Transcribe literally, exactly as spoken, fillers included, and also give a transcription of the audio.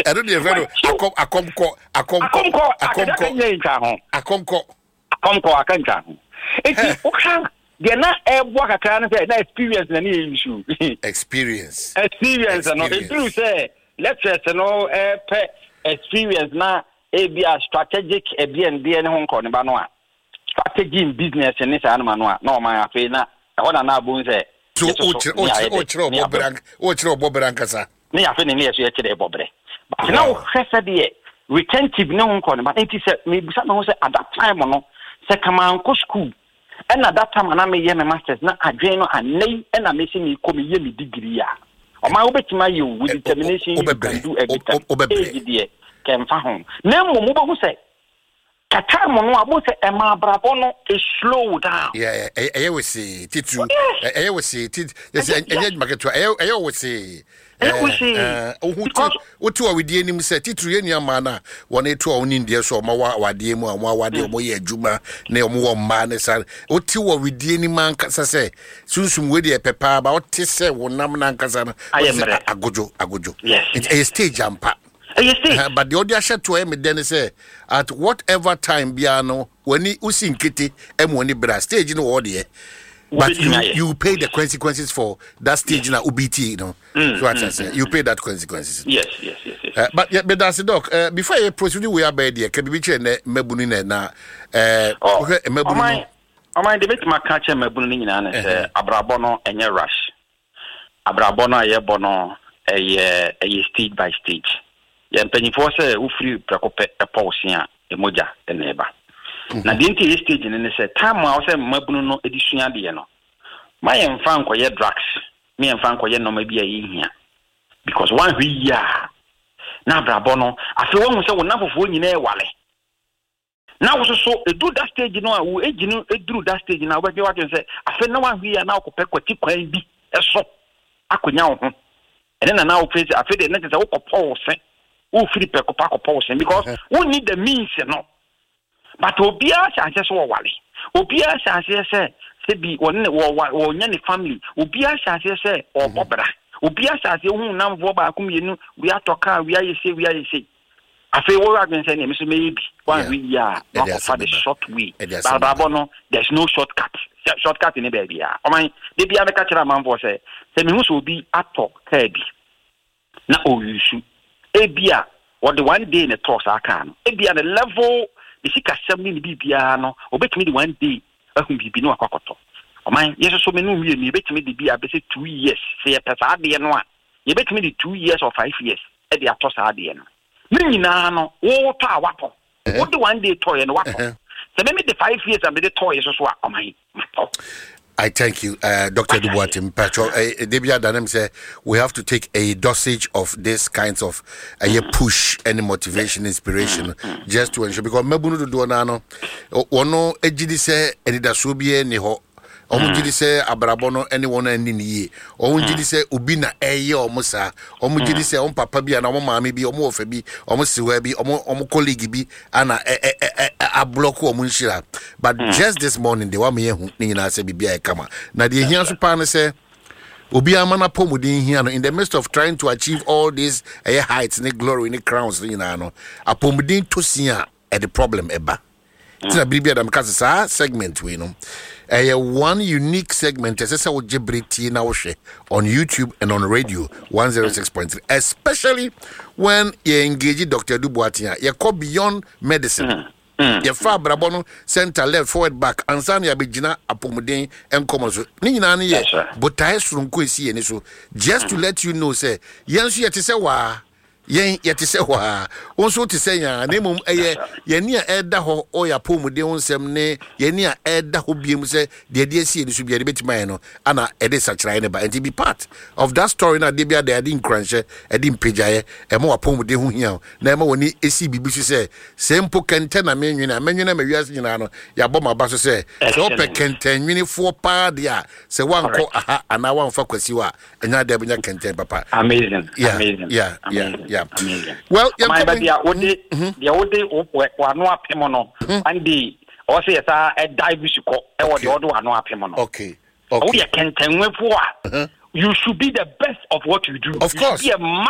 I don't even akom akomko akomko akomko akomko akomko akanka enti uka de na ebo kakra na say na experience na ne issue experience experience no e do say lectures no eh pe experience na e be a strategic e be and be ne ho nko ne ba no a strategy in business ne say no no a na o man afi na e ho na na abun say so o chire o chire o bobrank o chire o bobrank kasa ne ya fe ne ne so ya chire bobre but now hwese de retentive ne ho nko ne ba enti say me bisa me ho say at that time no say come on go school and at that time na me ye me masters na adwen no anei and na me see me come ye me degree ya o ma obetima ye with determination you can do everything can fa ho na mo mo bo say kata mo no abo say e ma brabo no e slow down yeah eh we see titu eh we see tit yes eh market eh eh we see eh otu o we nim say titu ye nua na wona etu o ni ndie so ma wade mu a wade mo ye adwuma na mo wo mma ne sa otu o we die ni man kasa say sunsum we de pepa ba ote say wonam na nkasa na agojo agojo it's a stage ampa. Uh, but the other share to him then say at whatever time biano when he usin kitty and when he bra stage no order but you, you pay the consequences for that stage in a U B T, you know. Mm, so what mm, I say mm, you pay that consequences. Yes, yes, yes, yes. Uh, but yeah, but that's the doc. Uh, before you proceed, we are by there. Can be between the mebuni na. Uh, oh, mebuni. My, my debate my catch mebuni na say abrabono enye rush. Abrabono aye bono aye aye stage by stage. Ya mpanifo se ufiri prekope eposia emoja eneba na de nti stage ne se time a se mabunu no edisua de no ma ye mfa nkoye drugs me ye mfa nkoye no ma bia ye hia because one hwi ya na brabo no afi won se wona fofo nyina e wale na wo so edu that stage no a wo ejinu eduru that stage na wo be wa se afi na one hwi ya na okope kwati kwan bi eso akonya wo ho ene na na wo face afi de na se wo kopo se who free pekopa koposen because uh-huh. we need the means no but obia chance so wale obia chance say say bi won wo nya ni family obia chance say o bobra obia chance hu nam vo ba akum yenu we atoka we aye say we aye say afi wo again say me so maybe one we ya no for the short way bababo no there's no shortcut shortcut in baby ya o man de bia me ka kira man vo say say me hu so obi ato ka bi na o yusu ebia what the one day in the toss aka no ebia the level the sika seventy ni bibia no obetimi the one day ahun bibi no akwakoto o man yeso so me no wie ni obetimi the bia be say two years say pesa ade no a ye betimi the two years or five years e dey atoss ade no ni nyina no wo to awapo wo the one day toy no wapo say me the five years and the toy so so o man I thank you, uh, Doctor Duboatim Pacho. Uh, Debia Danem say we have to take a dosage of this kinds of uh, push, any motivation, inspiration, just to ensure because mebunu do donano, ono ejidi say edida subie ni ho. Omu jidi se abrabono anyone any ye. Omu jidi se ubina eye omusa. Omu jidi se om papa bi ana omu mami bi omu ofe bi omu siwe bi omu omu colleague bi ana e e e a block omu nshira. But just this morning they wa me hu ni nyina se bibia e kama. Na de hia so pa ne se obi amana pomudin hia no in the midst of trying to achieve all these uh, heights and glory and crowns you know apomudin tosia e the problem eba. Tina bibia da mkase sa segment we no. Uh, one unique segment as I said on YouTube and on radio one oh six point three, especially when you engage Doctor Duboatin. You go beyond medicine. Mm-hmm. Mm-hmm. You far brabono center left forward back and some ya begina apomuden and common so ni na ye but I sunko esi eni so just to let you know say yensu yete say wa yen yete say wa wonso te say ya na mum eye ye ni a eda ho oya pomuden onsem ne ye ni a eda ho biem say de de esi eni so bia de betima no ana ede sachrai ne ba and be part of that story na de bia de ade nkranche ede mpejaye e ma pomuden ho hia na e ma woni esi bibi so say sempo kente na menwe na menwe na mawiase nyina no ya bɔ ma ba so say so pe kente nwini fo pa de a say wanko aha ana wanfa kwasi wa enya de benya kente papa amazing yeah, amazing yeah amazing. yeah yeah amazing. Well, yeah, my baby, what they, they what they, what no apimono, and the also yes, a dive you call, what the other one no apimono. Okay, okay. You can tell me for you should be the best of what you do. Of course.